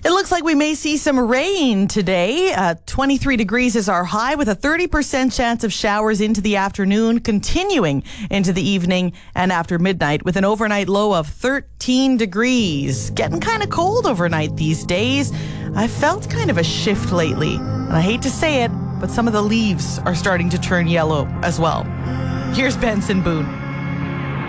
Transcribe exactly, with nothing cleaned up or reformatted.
It looks like we may see some rain today. Uh, twenty-three degrees is our high with a thirty percent chance of showers into the afternoon, continuing into the evening and after midnight with an overnight low of thirteen degrees. Getting kind of cold overnight these days. I felt kind of a shift lately, and I hate to say it, but some of the leaves are starting to turn yellow as well. Here's Benson Boone.